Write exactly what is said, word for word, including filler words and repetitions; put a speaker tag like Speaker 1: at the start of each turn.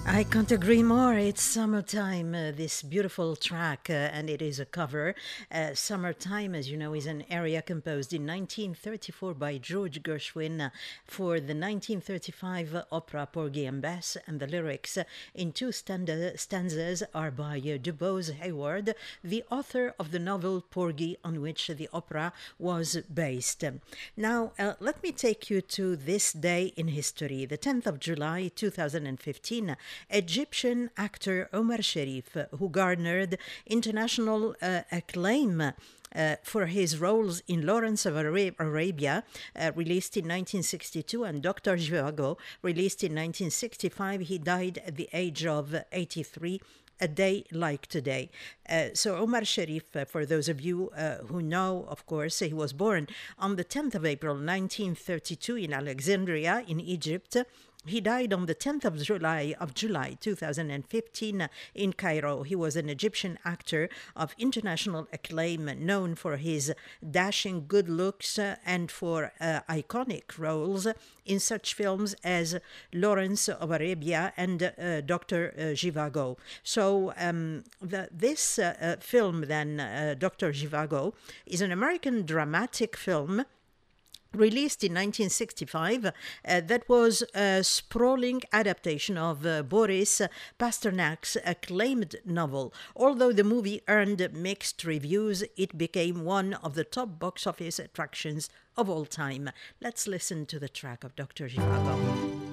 Speaker 1: I can't agree more. It's Summertime, uh, this beautiful track, uh, and it is a cover. Uh, Summertime, as you know, is an aria composed in nineteen thirty-four by George Gershwin uh, for the nineteen thirty-five opera Porgy and Bess, and the lyrics uh, in two standa- stanzas are by uh, DuBose Hayward, the author of the novel Porgy, on which the opera was based. Now, uh, let me take you to this day in history, the tenth of July, two thousand fifteen. Egyptian actor Omar Sharif, who garnered international uh, acclaim uh, for his roles in Lawrence of Ara- Arabia, uh, released in nineteen sixty-two, and Doctor Zhivago, released in nineteen sixty-five. He died at the age of eighty-three. A day like today. Uh, so Omar Sharif, uh, for those of you uh, who know, of course, he was born on the tenth of April, nineteen thirty-two in Alexandria in Egypt. He died on the tenth of July of July two thousand fifteen in Cairo. He was an Egyptian actor of international acclaim, known for his dashing good looks uh, and for uh, iconic roles in such films as Lawrence of Arabia and uh, Doctor Uh, Zhivago. So um, the, this uh, uh, film, then, uh, Doctor Zhivago, is an American dramatic film released in nineteen sixty-five, uh, that was a sprawling adaptation of uh, Boris Pasternak's acclaimed novel. Although the movie earned mixed reviews, it became one of the top box office attractions of all time. Let's listen to the track of Doctor Zhivago.